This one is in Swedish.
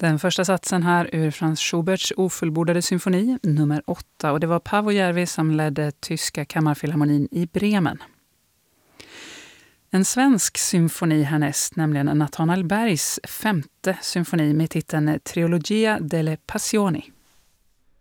Den första satsen här ur Franz Schuberts ofullbordade symfoni, nummer 8. Och det var Paavo Järvi som ledde tyska kammarfilharmonin i Bremen. En svensk symfoni härnäst, nämligen Nathanael Bergs 5:e symfoni med titeln Trilogia delle Passioni.